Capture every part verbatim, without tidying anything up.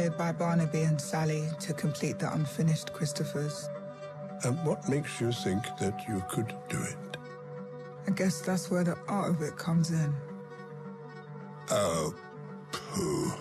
hired by Barnaby and Sally to complete the unfinished Christophers. And what makes you think that you could do it? I guess that's where the art of it comes in. Oh, pooh.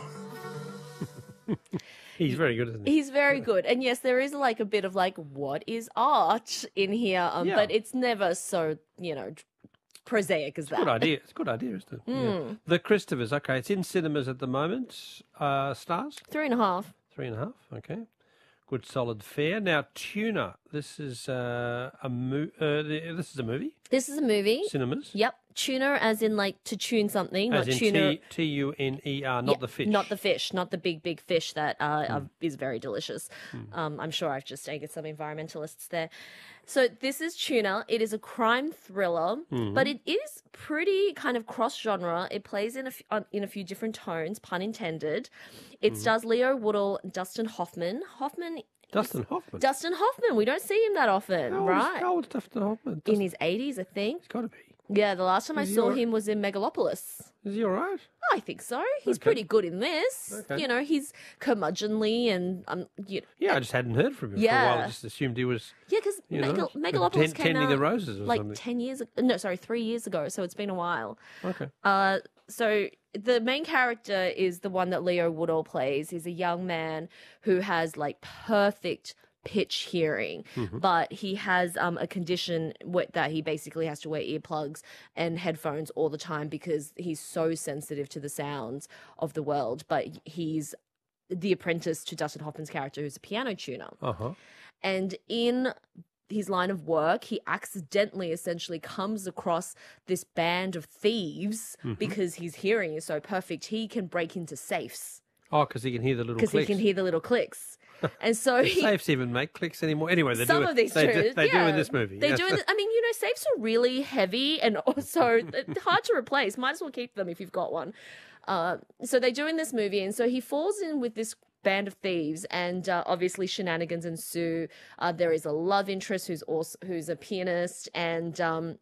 He's very good, isn't he? He's very good. And yes, there is like a bit of like, what is art in here? Um, Yeah. But it's never so, you know, prosaic as that. Good idea. It's a good idea, isn't it? Yeah. The Christophers. Okay, it's in cinemas at the moment. Uh, stars? Three and a half. Three and a half. Okay. Good solid fare. Now, Tuna. This is uh, a mo- uh, This is a movie. This is a movie. Cinemas. Yep. Tuna as in like to tune something, As not in tuna. T T U N E R, not Yeah, the fish. Not the fish, not the big, big fish that uh, uh, is very delicious. Um, I'm sure I've just angered some environmentalists there. So this is Tuna. It is a crime thriller, but it is pretty kind of cross-genre. It plays in a, f- on- in a few different tones, pun intended. It stars Leo Woodall and Dustin Hoffman. Hoffman... Dustin Hoffman. Dustin Hoffman. We don't see him that often, How old is- right? How old is Dustin Hoffman? In Dustin, his eighties, I think. he's got to be. Yeah, the last time I Is he saw all right? him was in Megalopolis. Is he all right? I think so. He's Okay. pretty good in this. Okay. You know, he's curmudgeonly and um, you Yeah, I just hadn't heard from him for a Yeah. while. I just assumed he was, yeah, because you know, Megal- Megalopolis ten- came tending out the roses or like something. ten years ago. No, sorry, three years ago. So it's been a while. Okay. Uh, so the main character is the one that Leo Woodall plays. He's a young man who has like perfect pitch hearing, Mm-hmm. but he has um, a condition wh- that he basically has to wear earplugs and headphones all the time because he's so sensitive to the sounds of the world. But he's the apprentice to Dustin Hoffman's character, who's a piano tuner. Uh-huh. And in his line of work, he accidentally essentially comes across this band of thieves Mm-hmm. because his hearing is so perfect. He can break into safes Oh, because he can hear the little because he clicks. can hear the little clicks. And so he, Safes even make clicks anymore. Anyway, they some do it. of these they do, do, they yeah, do in this movie. They yes. do. In, I mean, you know, safes are really heavy and also hard to replace. Might as well keep them if you've got one. Uh, so they do in this movie, and so he falls in with this band of thieves, and uh, obviously shenanigans ensue. Uh, there is a love interest who's also who's a pianist, and um,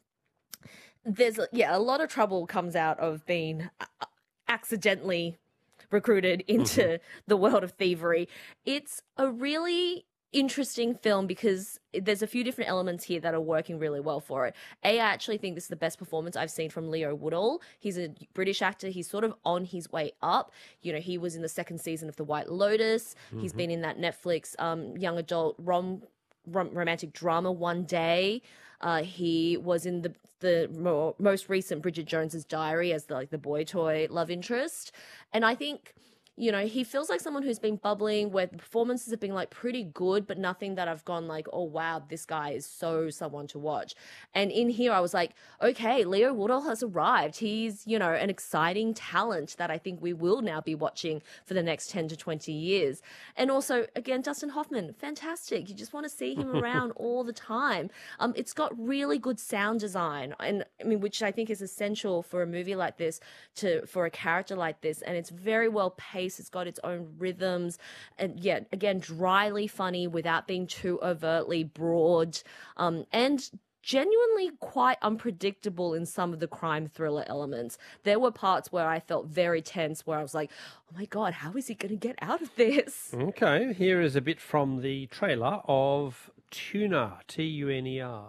there's yeah, a lot of trouble comes out of being uh, accidentally recruited into Mm-hmm. the world of thievery. It's a really interesting film because there's a few different elements here that are working really well for it. A, I actually think this is the best performance I've seen from Leo Woodall. He's a British actor. He's sort of on his way up. You know, he was in the second season of The White Lotus. He's been in that Netflix um, young adult rom, rom romantic drama One Day. Uh, he was in the the more, most recent Bridget Jones's Diary as the, like the boy toy love interest, and I think, you know, he feels like someone who's been bubbling, where the performances have been like pretty good, but nothing that I've gone like, oh wow, this guy is so someone to watch. And in here, I was like, okay, Leo Woodall has arrived. He's, you know, an exciting talent that I think we will now be watching for the next ten to twenty years. And also, again, Dustin Hoffman, fantastic. You just want to see him around all the time. Um, it's got really good sound design, and I mean, which I think is essential for a movie like this, to for a character like this, and it's very well paced. It's got its own rhythms, and yeah, again, dryly funny without being too overtly broad, um, and genuinely quite unpredictable in some of the crime thriller elements. There were parts where I felt very tense, where I was like, oh my God, how is he going to get out of this? Okay, here is a bit from the trailer of Tuna, T U N E R.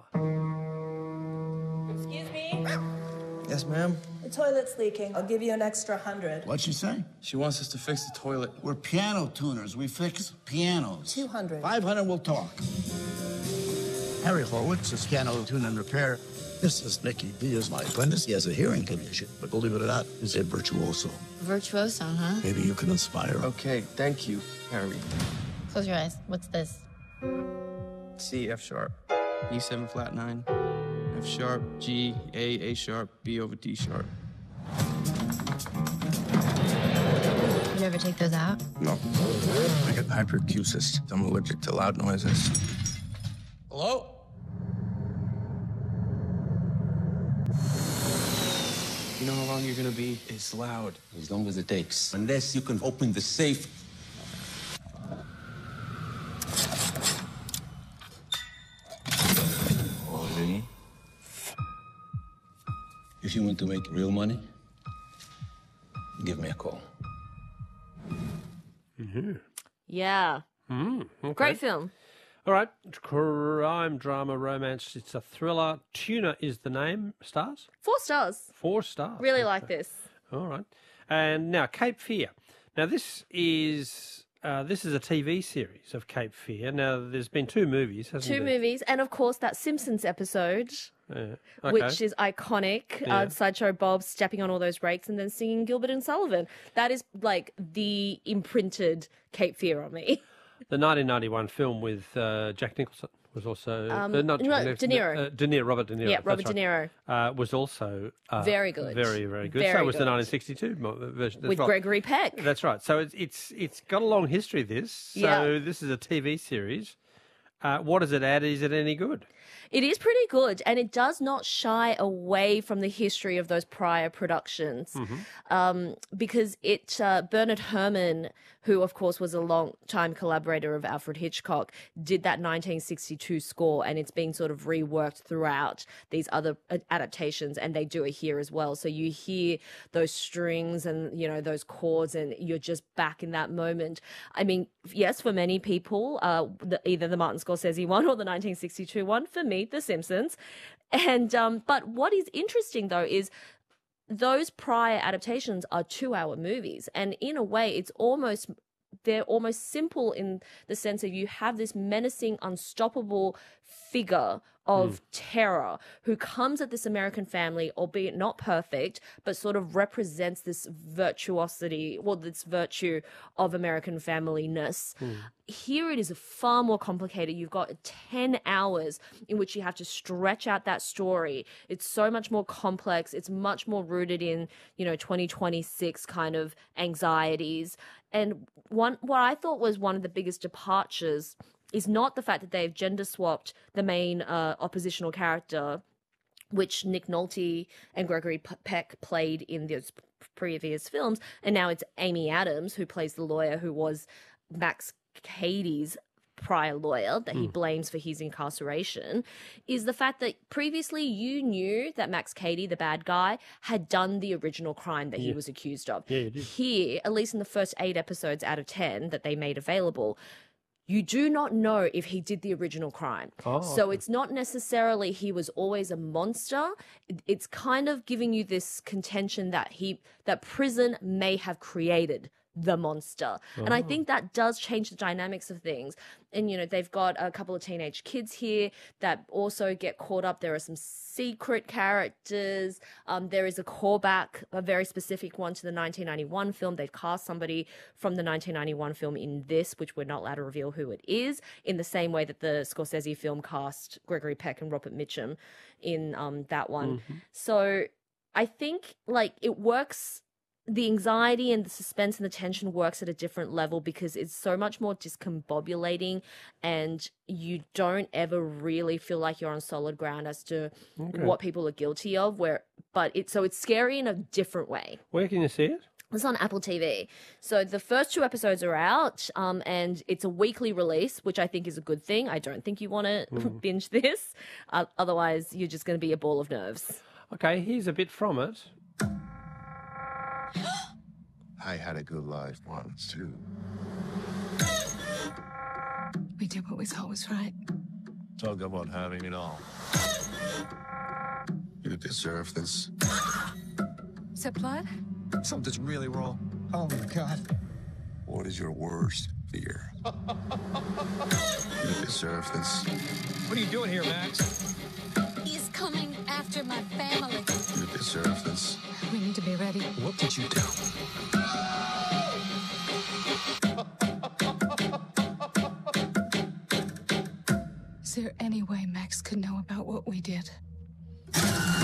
Excuse me? Yes, ma'am? The toilet's leaking. I'll give you an extra hundred. What'd she say? She wants us to fix the toilet. We're piano tuners. We fix pianos. Two hundred. Five hundred, we'll talk. Harry Horwitz is piano tune and repair. This is Mickey. He is my apprentice. He has a hearing condition, but believe it or not, he's a virtuoso. Virtuoso, huh? Maybe you can inspire him. Okay, thank you, Harry. Close your eyes. What's this? C, F sharp. E seven flat nine. F sharp, G, A, A sharp, B over D sharp. You ever take those out? No. I got hyperacusis. I'm allergic to loud noises. Hello? You know how long you're gonna be? It's loud. As long as it takes. Unless you can open the safe. Oh, really? If you want to make real money, give me a call. Yeah. Mm, okay. Great film. All right. Crime, drama, romance. It's a thriller. Tuna is the name. Stars? Four stars. Four stars. Really like this. All right. And now Cape Fear. Now this is uh, this is a T V series of Cape Fear. Now there's been two movies, hasn't Two there? movies, and of course that Simpsons episode, Yeah. Okay. which is iconic. Yeah. Uh, Sideshow Bob stepping on all those rakes and then singing Gilbert and Sullivan. That is like the imprinted Cape Fear on me. The nineteen ninety-one film with uh, Jack Nicholson was also Um, uh, not no, Jack Nicholson, De Niro. Uh, De Niro, Robert De Niro. Yeah, that's Robert De right. Niro. Uh, was also uh, Very good. very very good. so Very was the good. nineteen sixty-two mo- version as With well. Gregory Peck. That's right. So it's it's it's got a long history. This so Yeah. this is a T V series. Uh, what does it add? Is it any good? It is pretty good, and it does not shy away from the history of those prior productions, um, because it uh, Bernard Herrmann, who of course was a long-time collaborator of Alfred Hitchcock, did that nineteen sixty-two score, and it's been sort of reworked throughout these other uh, adaptations, and they do it here as well. So you hear those strings and you know those chords, and you're just back in that moment. I mean, yes, for many people, uh, the, either the Martin Scorsese one or the nineteen sixty-two one. For me, The Simpsons. And um, but what is interesting though is those prior adaptations are two-hour movies, and in a way, it's almost they're almost simple in the sense of you have this menacing, unstoppable figure of terror who comes at this American family, albeit not perfect, but sort of represents this virtuosity, well, this virtue of American familyness. Here it is far more complicated. You've got ten hours in which you have to stretch out that story. It's so much more complex. It's much more rooted in, you know, twenty twenty-six kind of anxieties. And one, what I thought was one of the biggest departures is not the fact that they've gender swapped the main uh, oppositional character, which Nick Nolte and Gregory P- Peck played in those p- previous films, and now it's Amy Adams who plays the lawyer who was Max Cady's prior lawyer that he blames for his incarceration, is the fact that previously you knew that Max Cady, the bad guy, had done the original crime that he was accused of. Yeah, you did. Here, at least in the first eight episodes out of ten that they made available, you do not know if he did the original crime. Oh, so it's not necessarily he was always a monster. It- It's kind of giving you this contention that he that prison may have created the monster. And I think that does change the dynamics of things. And, you know, they've got a couple of teenage kids here that also get caught up. There are some secret characters. Um, there is a callback, a very specific one to the nineteen ninety-one film. They've cast somebody from the nineteen ninety-one film in this, which we're not allowed to reveal who it is, in the same way that the Scorsese film cast Gregory Peck and Robert Mitchum in um, that one. So I think, like, it works. The anxiety and the suspense and the tension works at a different level because it's so much more discombobulating, and you don't ever really feel like you're on solid ground as to what people are guilty of. Where, but it's so it's scary in a different way. Where can you see it? It's on Apple T V. So the first two episodes are out, um, and it's a weekly release, which I think is a good thing. I don't think you want to binge this. Uh, otherwise, you're just going to be a ball of nerves. Okay, here's a bit from it. I had a good life once, too. We did what we thought was right. Talk about having it all. You deserve this. Is that blood? Something's really wrong. Oh my God. What is your worst fear? You deserve this. What are you doing here, Max? He's coming after my family. You deserve this. We need to be ready. What did you do? Is there any way Max could know about what we did? You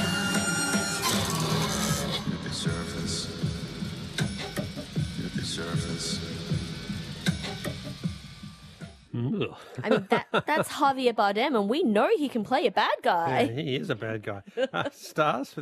deserve this. You deserve this. Ugh. I mean, that that's Javier Bardem, and we know he can play a bad guy. Yeah, he is a bad guy. Uh, stars for